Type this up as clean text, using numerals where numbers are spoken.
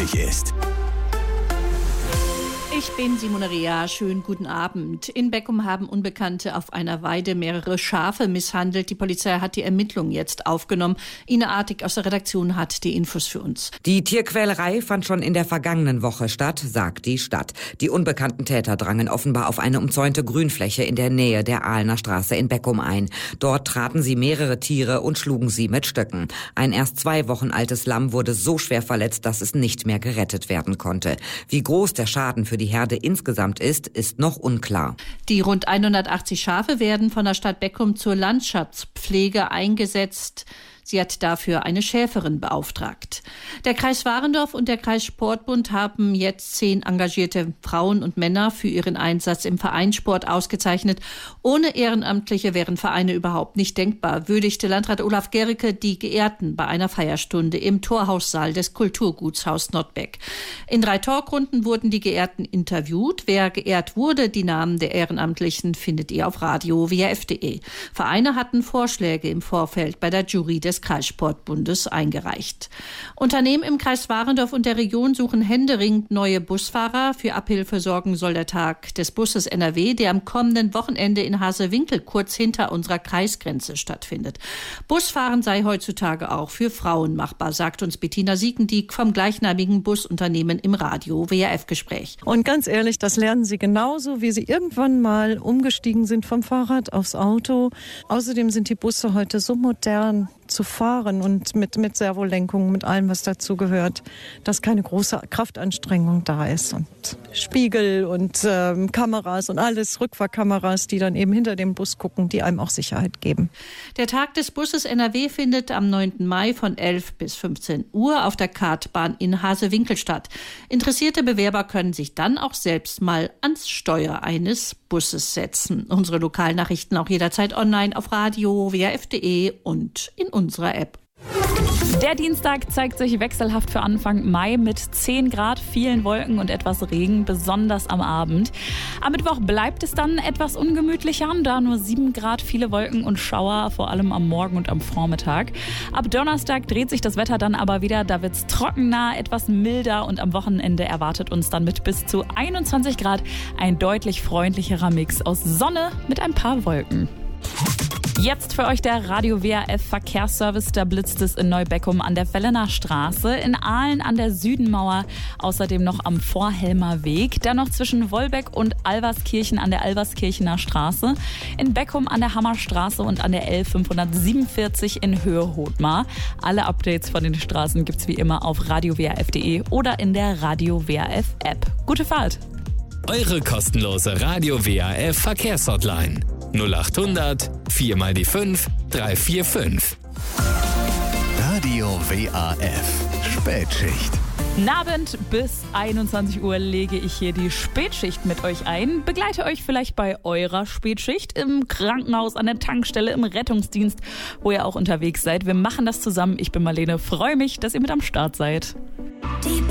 wichtig ist. Ich bin Simone Rea, schönen guten Abend. In Beckum haben Unbekannte auf einer Weide mehrere Schafe misshandelt. Die Polizei hat die Ermittlungen jetzt aufgenommen. Ina Artig aus der Redaktion hat die Infos für uns. Die Tierquälerei fand schon in der vergangenen Woche statt, sagt die Stadt. Die unbekannten Täter drangen offenbar auf eine umzäunte Grünfläche in der Nähe der Ahlener Straße in Beckum ein. Dort traten sie mehrere Tiere und schlugen sie mit Stöcken. Ein erst 2 Wochen altes Lamm wurde so schwer verletzt, dass es nicht mehr gerettet werden konnte. Wie groß der Schaden für die Herde insgesamt ist noch unklar. Die rund 180 Schafe werden von der Stadt Beckum zur Landschaftspflege eingesetzt. Sie hat dafür eine Schäferin beauftragt. Der Kreis Warendorf und der Kreis Sportbund haben jetzt 10 engagierte Frauen und Männer für ihren Einsatz im Vereinssport ausgezeichnet. Ohne Ehrenamtliche wären Vereine überhaupt nicht denkbar, würdigte Landrat Olaf Gericke die Geehrten bei einer Feierstunde im Torhaussaal des Kulturgutshaus Nottbeck. In 3 Talkrunden wurden die Geehrten interviewt. Wer geehrt wurde, die Namen der Ehrenamtlichen findet ihr auf radio-wrf.de. Vereine hatten Vorschläge im Vorfeld bei der Jury des Kreissportbundes eingereicht. Unternehmen im Kreis Warendorf und der Region suchen händeringend neue Busfahrer. Für Abhilfe sorgen soll der Tag des Busses NRW, der am kommenden Wochenende in Hasewinkel, kurz hinter unserer Kreisgrenze, stattfindet. Busfahren sei heutzutage auch für Frauen machbar, sagt uns Bettina Siegendieck vom gleichnamigen Busunternehmen im Radio-WRF-Gespräch. Und ganz ehrlich, das lernen sie genauso, wie sie irgendwann mal umgestiegen sind vom Fahrrad aufs Auto. Außerdem sind die Busse heute so modern zu fahren und mit Servolenkung, mit allem, was dazu gehört, dass keine große Kraftanstrengung da ist. Und Spiegel und Kameras und alles, Rückfahrkameras, die dann eben hinter dem Bus gucken, die einem auch Sicherheit geben. Der Tag des Busses NRW findet am 9. Mai von 11 bis 15 Uhr auf der Kartbahn in Hasewinkel statt. Interessierte Bewerber können sich dann auch selbst mal ans Steuer eines Busses setzen. Unsere Lokalnachrichten auch jederzeit online auf radio-wrf.de und in unserer App. Der Dienstag zeigt sich wechselhaft für Anfang Mai mit 10 Grad, vielen Wolken und etwas Regen, besonders am Abend. Am Mittwoch bleibt es dann etwas ungemütlicher, da nur 7 Grad, viele Wolken und Schauer, vor allem am Morgen und am Vormittag. Ab Donnerstag dreht sich das Wetter dann aber wieder, da wird es trockener, etwas milder und am Wochenende erwartet uns dann mit bis zu 21 Grad ein deutlich freundlicherer Mix aus Sonne mit ein paar Wolken. Jetzt für euch der Radio-WRF Verkehrsservice. Da blitzt es in Neubeckum an der Fellener Straße, in Ahlen an der Südenmauer, außerdem noch am Vorhelmer Weg, dann noch zwischen Wolbeck und Alverskirchen an der Alverskirchener Straße, in Beckum an der Hammerstraße und an der L547 in Höhe Hothmar. Alle Updates von den Straßen gibt's wie immer auf radio-wrf.de oder in der Radio-WRF-App. Gute Fahrt! Eure kostenlose Radio-WRF Verkehrshotline 0800 4 mal die 5 345. Radio WRF Spätschicht. Abend bis 21 Uhr lege ich hier die Spätschicht mit euch ein. Begleite euch vielleicht bei eurer Spätschicht im Krankenhaus, an der Tankstelle, im Rettungsdienst, wo ihr auch unterwegs seid. Wir machen das zusammen. Ich bin Marlene, freue mich, dass ihr mit am Start seid. Die